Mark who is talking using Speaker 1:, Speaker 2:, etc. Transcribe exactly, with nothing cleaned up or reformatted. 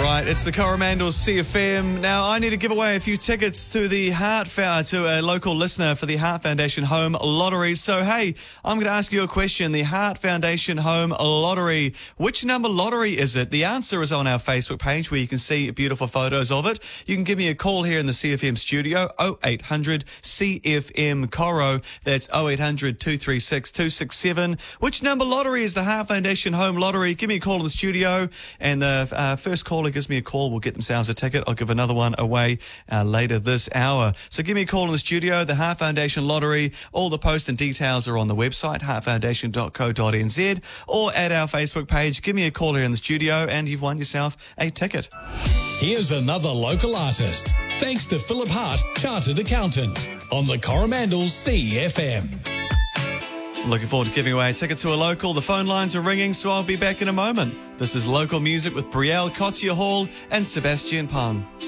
Speaker 1: right, it's the Coromandel C F M. Now, I need to give away a few tickets to the Heart Fair, to a local listener for the Heart Foundation Home Lottery. So, hey, I'm going to ask you a question. The Heart Foundation Home Lottery, which number lottery is it? The answer is on our Facebook page where you can see beautiful photos of it. You can give me a call here in the C F M studio, oh eight hundred C F M Coro. That's oh eight hundred two three six two six seven. Which number lottery is the Heart Foundation Home Lottery? Give me a call in the studio, and the uh, first caller gives me a call will get themselves a ticket. I'll give another one away uh, later this hour. So give me a call in the studio, the Heart Foundation Lottery. All the posts and details are on the website, heart foundation dot co dot n z, or at our Facebook page. Give me a call here in the studio and you've won yourself a ticket.
Speaker 2: Here's another local artist, thanks to Philip Hart, Chartered Accountant, on the Coromandel C F M.
Speaker 1: Looking forward to giving away a ticket to a local. The phone lines are ringing, so I'll be back in a moment. This is Local Music with Brielle Cotier Hall and Sebastian Pan.